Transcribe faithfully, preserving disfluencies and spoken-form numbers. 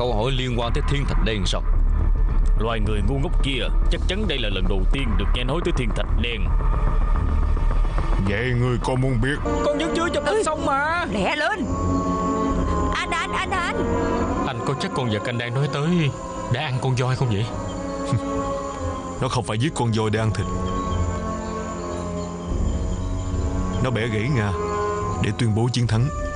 câu hỏi liên quan tới thiên thạch đen sao? Loài người ngu ngốc kia chắc chắn đây là lần đầu tiên được nghe nói tới thiên thạch đen. Vậy ngươi có muốn biết? Con vẫn chưa chụp hình xong mà. Lẹ lên. Anh anh anh anh Anh có chắc con vật anh đang nói tới đã ăn con voi không vậy? Nó không phải giết con voi để ăn thịt. Nó bẻ gãy ngà để tuyên bố chiến thắng.